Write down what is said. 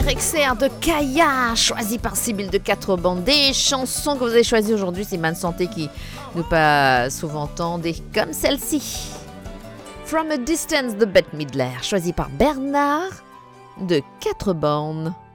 extrait de Kaya, choisi par Sybille de 4 bandes. Des chansons que vous avez choisies aujourd'hui, c'est Man Santé qui nous passe souvent entendre, comme celle-ci. From a Distance de Bette Midler, choisi par Bernard de 4 bandes.